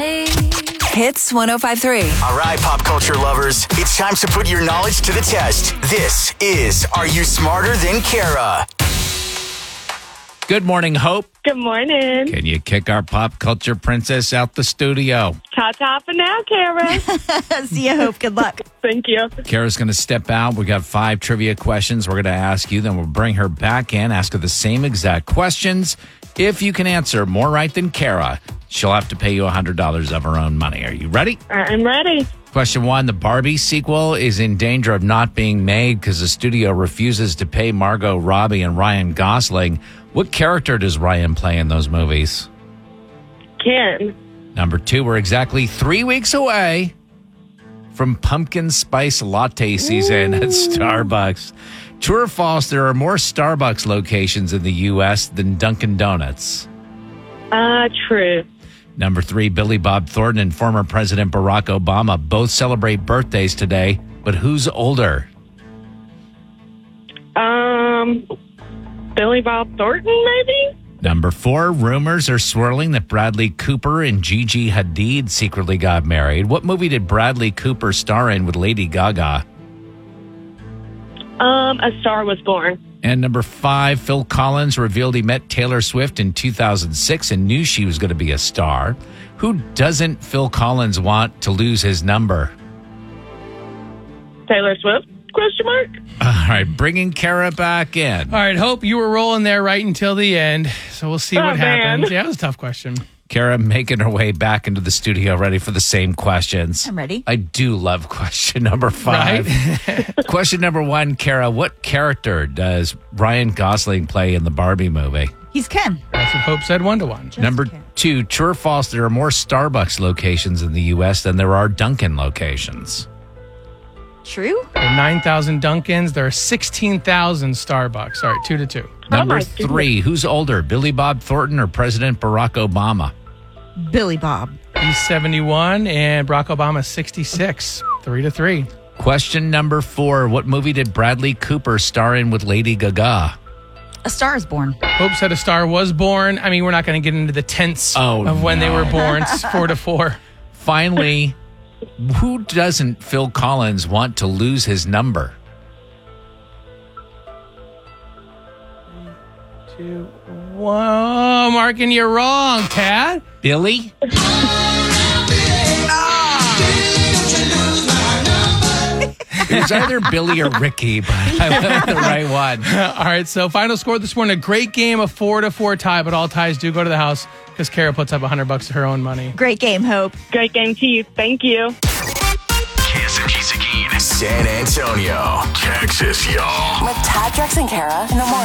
me. Hits 105.3. All right, pop culture lovers, it's time to put your knowledge to the test. This is Are You Smarter Than Kara? Good morning, Hope. Good morning. Can you kick our pop culture princess out the studio? Ta-ta for now, Kara. See you, Hope. Good luck. Thank you. Kara's going to step out. We got 5 trivia questions we're going to ask you. Then we'll bring her back in, ask her the same exact questions. If you can answer more right than Kara, she'll have to pay you $100 of her own money. Are you ready? I'm ready. Question 1, the Barbie sequel is in danger of not being made because the studio refuses to pay Margot Robbie and Ryan Gosling. What character does Ryan play in those movies? Ken. Number 2, we're exactly 3 weeks away from pumpkin spice latte season at Starbucks. True or false, there are more Starbucks locations in the U.S. than Dunkin' Donuts? True. Number 3, Billy Bob Thornton and former President Barack Obama both celebrate birthdays today, but who's older? Billy Bob Thornton, maybe? Number 4, rumors are swirling that Bradley Cooper and Gigi Hadid secretly got married. What movie did Bradley Cooper star in with Lady Gaga? A Star Was Born. And number 5, Phil Collins revealed he met Taylor Swift in 2006 and knew she was going to be a star. Who doesn't Phil Collins want to lose his number? Taylor Swift? Question mark? All right, bringing Kara back in. All right, Hope, you were rolling there right until the end, so we'll see what happens. Yeah, it was a tough question. Kara making her way back into the studio, ready for the same questions. I'm ready. I do love question number 5. Right? Question number 1, Kara, what character does Ryan Gosling play in the Barbie movie? He's Ken. That's what Hope said, 1-1. Number 2, true or false, there are more Starbucks locations in the U.S. than there are Dunkin' locations? True. There are 9,000 Dunkins. There are 16,000 Starbucks. All right, 2-2. Number my 3, who's older, Billy Bob Thornton or President Barack Obama? Billy Bob. He's 71 and Barack Obama 66. 3-3. Question number 4, what movie did Bradley Cooper star in with Lady Gaga? A Star Is Born. Hope said a star was born. I mean, we're not going to get into the tenths of when they were born. It's 4-4. Finally, who doesn't Phil Collins want to lose his number? 2, 1. Marking, you're wrong, Tad. Billy? It was either Billy or Ricky, but I went with the right one. All right, so final score this morning, a great game, a 4-4 tie, but all ties do go to the house because Kara puts up $100 of her own money. Great game, Hope. Great game to you. Thank you. Kansas City, San Antonio, Texas, y'all. With Tad, Drex, and Kara in the morning.